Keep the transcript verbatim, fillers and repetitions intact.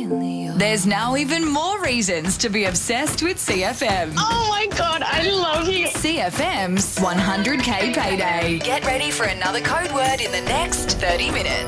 There's now even more reasons to be obsessed with C F M. Oh my God, I love you. C F M's one hundred K Payday. Get ready for another code word in the next thirty minutes.